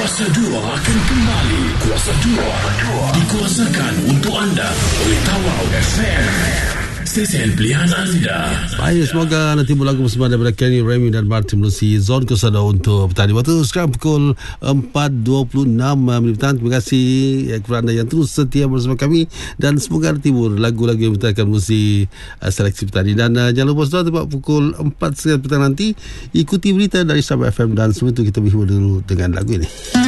Kuasa 2 akan kembali. Kuasa 2 dikuasakan untuk anda oleh Tawau FM, stesen pilihan anda. Baik, semoga nanti lagu bersama daripada Kenny, Remy dan Martin melalui Zon Kuasa 2 untuk petang. Waktu sekarang pukul 4.26 minit petang. Terima kasih kepada anda yang terus setia bersama kami, dan semoga terhibur lagu-lagu yang merupakan musik seleksi petang. Dan jangan lupa saudara, tempat pukul 4 petang nanti ikuti berita dari Sabah FM, dan sebelum itu kita berhibur dulu dengan lagu ini.